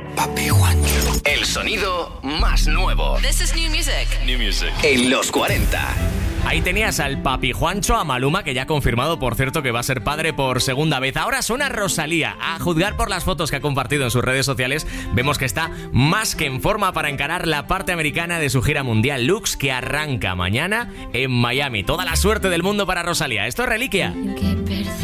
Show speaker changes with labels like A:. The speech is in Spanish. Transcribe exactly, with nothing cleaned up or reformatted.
A: Papi Juancho. El sonido más nuevo.
B: This is new music.
A: New music. En los cuarenta.
C: Ahí tenías al Papi Juancho, a Maluma, que ya ha confirmado, por cierto, que va a ser padre por segunda vez. Ahora suena Rosalía. A juzgar por las fotos que ha compartido en sus redes sociales, vemos que está más que en forma para encarar la parte americana de su gira mundial Lux, que arranca mañana en Miami. Toda la suerte del mundo para Rosalía. Esto es Reliquia.
D: You